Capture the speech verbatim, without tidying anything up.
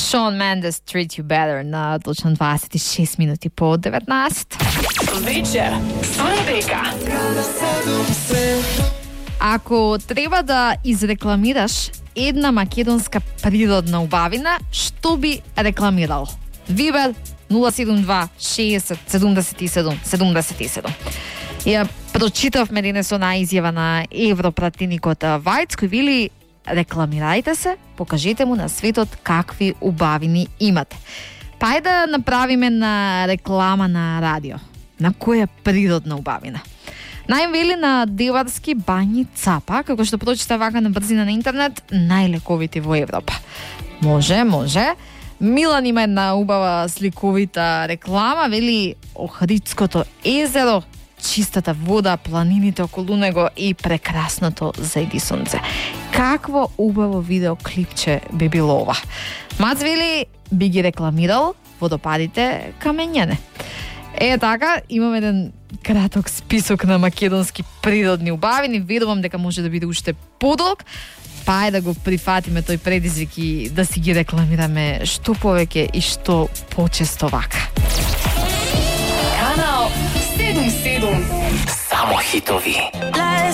Shawn Mendes Treat You Better на точно дваесет и шест минути по деветнаесет. Вечер со Дека. Ако треба да изрекламираш една македонска природна убавина, што би рекламирал? Вибер нула седум два шеесет седумдесет и седум седумдесет и седум. Ја прочитавме денес она изјава на европратеникот Вајц кој вели: рекламирајте се, покажете му на светот какви убавини имате. Па да направиме на реклама на радио. На која природна убавина? Највели на Деварски бањи Цапа, како што прочита вака на брзина на интернет, најлековити во Европа. Може, може. Милан има една убава сликовита реклама, вели Охридското езеро, чистата вода, планините околу него и прекрасното зајди сонце. Какво убаво видеоклипче би било ова? Мац вели би ги рекламирал водопадите Камењане. Е така, имаме еден краток список на македонски природни убавини. Верувам дека може да биде уште подолг. Па е да го прифатиме тој предизвик и да си ги рекламираме што повеќе и што почесто вака. Канал седум седум. Само хитови.